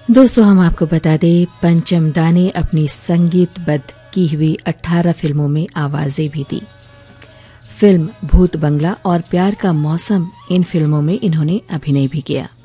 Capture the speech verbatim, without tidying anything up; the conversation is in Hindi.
दोस्तों, हम आपको बता दें पंचम दा ने अपनी संगीतबद्ध की हुई अठारह फिल्मों में आवाजें भी दी। फिल्म भूत बंगला और प्यार का मौसम इन फिल्मों में इन्होंने अभिनय भी किया।